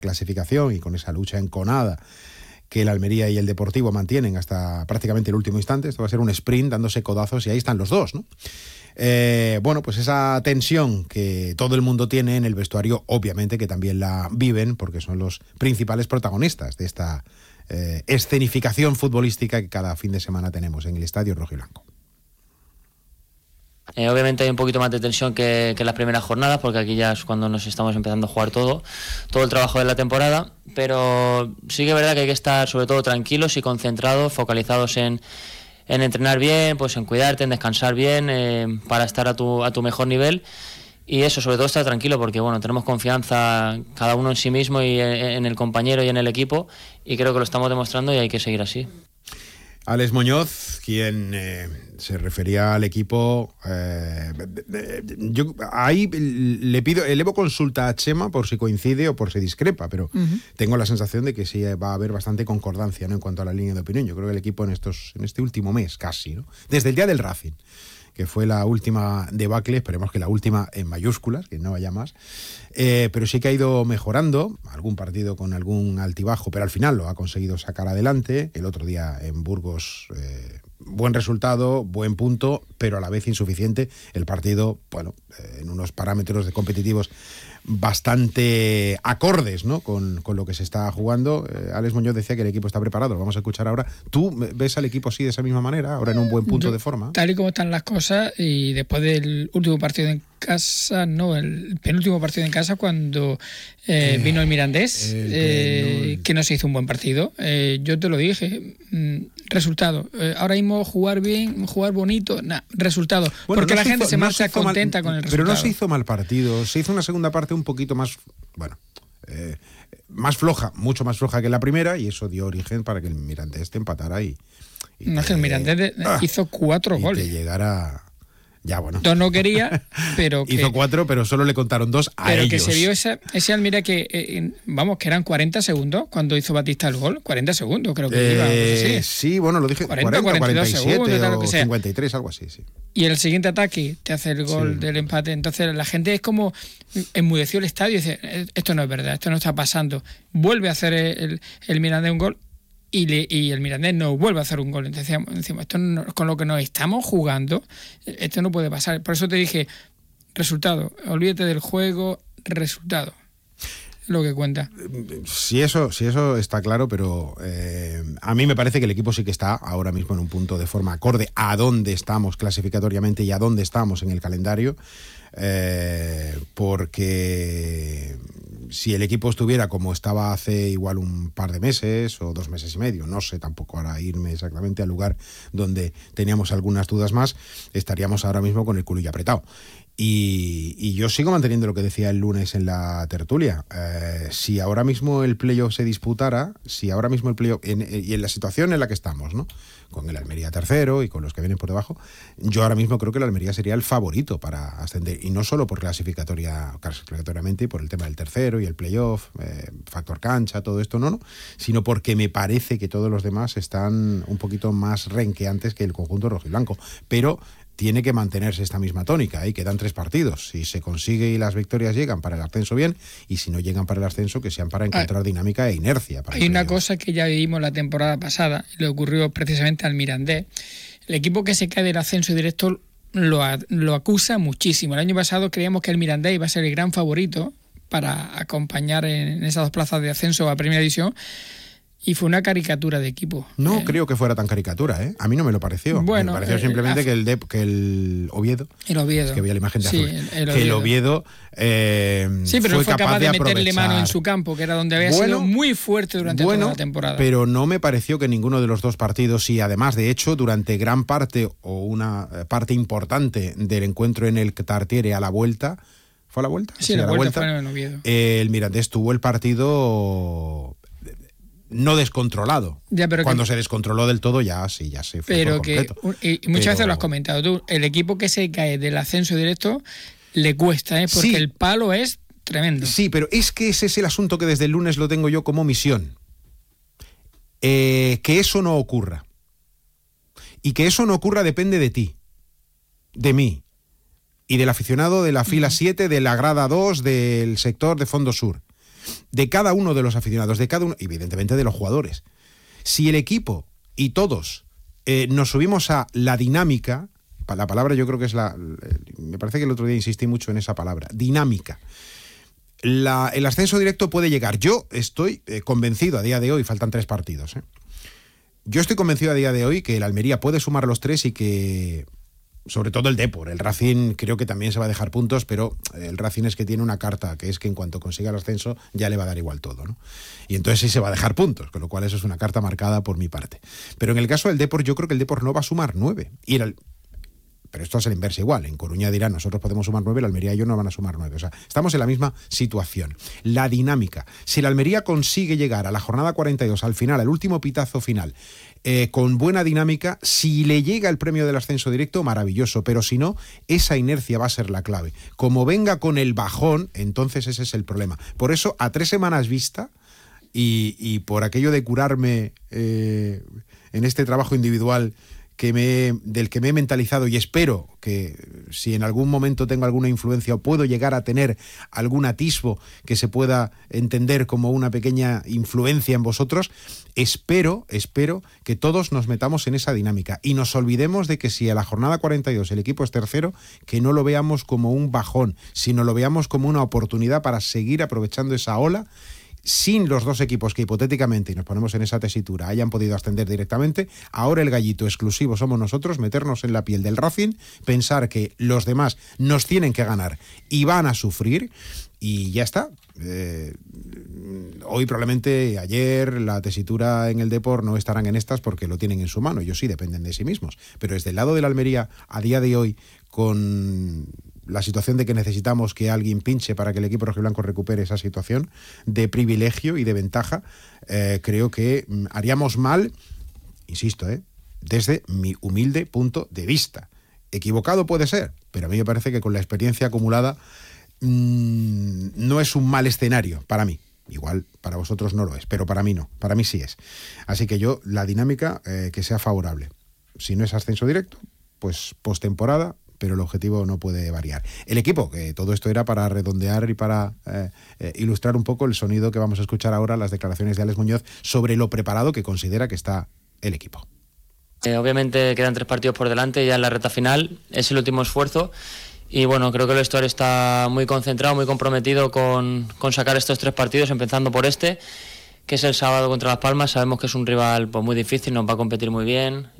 clasificación y con esa lucha enconada que el Almería y el Deportivo mantienen hasta prácticamente el último instante. Esto va a ser un sprint dándose codazos y ahí están los dos, ¿no? Bueno, pues esa tensión que todo el mundo tiene en el vestuario, obviamente que también la viven porque son los principales protagonistas de esta escenificación futbolística que cada fin de semana tenemos en el Estadio Rojiblanco. Obviamente hay un poquito más de tensión que en las primeras jornadas, porque aquí ya es cuando nos estamos empezando a jugar todo el trabajo de la temporada, pero sí que es verdad que hay que estar sobre todo tranquilos y concentrados, focalizados en entrenar bien, pues en cuidarte, en descansar bien, para estar a tu mejor nivel. Y eso, sobre todo estar tranquilo, porque bueno, tenemos confianza cada uno en sí mismo y en el compañero y en el equipo, y creo que lo estamos demostrando y hay que seguir así. Alex Muñoz, quien se refería al equipo, yo ahí elevo consulta a Chema por si coincide o por si discrepa, pero tengo la sensación de que sí va a haber bastante concordancia, ¿no?, en cuanto a la línea de opinión. Yo creo que el equipo en este último mes casi, ¿no?, desde el día del Racing, que fue la última debacle, esperemos que la última en mayúsculas, que no haya más, pero sí que ha ido mejorando, algún partido con algún altibajo, pero al final lo ha conseguido sacar adelante. El otro día en Burgos, buen resultado, buen punto, pero a la vez insuficiente. El partido, bueno, en unos parámetros de competitivos bastante acordes, ¿no?, con lo que se está jugando. Alex Muñoz decía que el equipo está preparado, lo vamos a escuchar ahora. ¿Tú ves al equipo así de esa misma manera, ahora en un buen punto de forma? Tal y como están las cosas, y después del último partido en casa, no, el penúltimo partido en casa, cuando vino el Mirandés, que no se hizo un buen partido. Yo te lo dije, resultado. Ahora mismo jugar bien, jugar bonito, resultado. Bueno, porque no la gente se marcha contenta con el resultado. Pero no se hizo mal partido, se hizo una segunda parte un poquito más, bueno, más floja, mucho más floja que la primera, y eso dio origen para que el Mirandés te empatara y no, es que el Mirandés hizo 4 goles. Y te llegara... Ya, bueno. 2 no quería, pero hizo 4, pero solo le contaron 2 a ellos. Pero que se vio ese Almería que, vamos, que eran 40 segundos cuando hizo Batista el gol. 40 segundos creo que iba. Pues sí, bueno, lo dije. 40 47 segundos, tal, o 53, algo así, sí. Y el siguiente ataque te hace el gol del empate. Entonces la gente es como enmudeció el estadio y dice, esto no es verdad, esto no está pasando. Vuelve a hacer el Mirandés un gol. Y el Mirandés no vuelve a hacer un gol. Entonces decimos, esto no, con lo que nos estamos jugando, esto no puede pasar. Por eso te dije, resultado, olvídate del juego, resultado, lo que cuenta. Sí, eso está claro, pero a mí me parece que el equipo sí que está ahora mismo en un punto de forma acorde a dónde estamos clasificatoriamente y a dónde estamos en el calendario, porque si el equipo estuviera como estaba hace igual un par de meses o 2 meses y medio, no sé tampoco ahora irme exactamente al lugar donde teníamos algunas dudas más, estaríamos ahora mismo con el culillo apretado. Y yo sigo manteniendo lo que decía el lunes en la tertulia. Si ahora mismo el playoff se disputara, si ahora mismo el playoff, y en la situación en la que estamos, ¿no?, con el Almería tercero y con los que vienen por debajo, yo ahora mismo creo que el Almería sería el favorito para ascender, y no solo por clasificatoriamente, por el tema del tercero y el playoff, factor cancha, todo esto, no, sino porque me parece que todos los demás están un poquito más renqueantes que el conjunto rojiblanco, pero tiene que mantenerse esta misma tónica, y quedan 3 partidos. Si se consigue y las victorias llegan para el ascenso, bien, y si no llegan para el ascenso, que sean para encontrar dinámica e inercia. Hay una cosa que ya vivimos la temporada pasada, y le ocurrió precisamente al Mirandés. El equipo que se cae del ascenso directo lo acusa muchísimo. El año pasado creíamos que el Mirandés iba a ser el gran favorito para acompañar en esas 2 plazas de ascenso a Primera División, y fue una caricatura de equipo. No creo que fuera tan caricatura, ¿eh? A mí no me lo pareció. Bueno, me pareció simplemente que el Oviedo. El Oviedo. Es que veía la imagen de azul. Que el Oviedo sí, pero fue no fue capaz de meterle aprovechar. mano en su campo, que era donde había sido muy fuerte durante toda la temporada. Pero no me pareció que ninguno de los 2 partidos, y además, de hecho, durante gran parte o una parte importante del encuentro en el Tartiere a la vuelta, ¿fue a la vuelta? Sí, a la vuelta fue en Oviedo. El Mirandés tuvo el partido no descontrolado. Cuando se descontroló del todo ya se fue pero por completo. Y muchas veces lo has comentado tú, el equipo que se cae del ascenso directo le cuesta, porque el palo es tremendo. Sí, pero es que ese es el asunto que desde el lunes lo tengo yo como misión. Que eso no ocurra. Y que eso no ocurra depende de ti, de mí y del aficionado de la fila 7, de la grada 2, del sector de Fondo Sur. de cada uno de los aficionados, de cada uno, evidentemente de los jugadores. Si el equipo y todos nos subimos a la dinámica, la palabra yo creo que es me parece que el otro día insistí mucho en esa palabra, dinámica. El ascenso directo puede llegar. Yo estoy convencido a día de hoy, faltan 3 partidos. Yo estoy convencido a día de hoy que el Almería puede sumar los 3 y que, sobre todo el Depor, el Racing creo que también se va a dejar puntos, pero el Racing es que tiene una carta, que es que en cuanto consiga el ascenso ya le va a dar igual todo, ¿no? Y entonces sí se va a dejar puntos, con lo cual eso es una carta marcada por mi parte. Pero en el caso del Depor, yo creo que el Depor no va a sumar 9. Pero esto es el inverso igual. En Coruña dirán, nosotros podemos sumar 9, la Almería y ellos no van a sumar 9. O sea, estamos en la misma situación. La dinámica. Si la Almería consigue llegar a la jornada 42, al final, al último pitazo final, con buena dinámica, si le llega el premio del ascenso directo, maravilloso. Pero si no, esa inercia va a ser la clave. Como venga con el bajón, entonces ese es el problema. Por eso, a 3 semanas vista, y por aquello de curarme en este trabajo individual del que me he mentalizado, y espero que si en algún momento tengo alguna influencia o puedo llegar a tener algún atisbo que se pueda entender como una pequeña influencia en vosotros, espero que todos nos metamos en esa dinámica y nos olvidemos de que si a la jornada 42 el equipo es tercero, que no lo veamos como un bajón, sino lo veamos como una oportunidad para seguir aprovechando esa ola. Sin los 2 equipos que hipotéticamente, y nos ponemos en esa tesitura, hayan podido ascender directamente, ahora el gallito exclusivo somos nosotros, meternos en la piel del Racing, pensar que los demás nos tienen que ganar y van a sufrir, y ya está. Hoy probablemente, ayer, la tesitura en el Depor no estarán en estas porque lo tienen en su mano, ellos sí dependen de sí mismos, pero desde el lado de la Almería, a día de hoy, con la situación de que necesitamos que alguien pinche para que el equipo rojiblanco recupere esa situación de privilegio y de ventaja, creo que haríamos mal, insisto, desde mi humilde punto de vista. Equivocado puede ser, pero a mí me parece que con la experiencia acumulada no es un mal escenario para mí. Igual para vosotros no lo es, pero para mí no, para mí sí es. Así que yo, la dinámica que sea favorable. Si no es ascenso directo, pues postemporada, pero el objetivo no puede variar. El equipo, que todo esto era para redondear y para ilustrar un poco el sonido que vamos a escuchar ahora, las declaraciones de Alex Muñoz sobre lo preparado que considera que está el equipo. Obviamente quedan 3 partidos por delante, ya en la recta final, es el último esfuerzo. Y bueno, creo que el vestuario está muy concentrado, muy comprometido con sacar estos 3 partidos, empezando por este, que es el sábado contra Las Palmas. Sabemos que es un rival pues muy difícil, nos va a competir muy bien.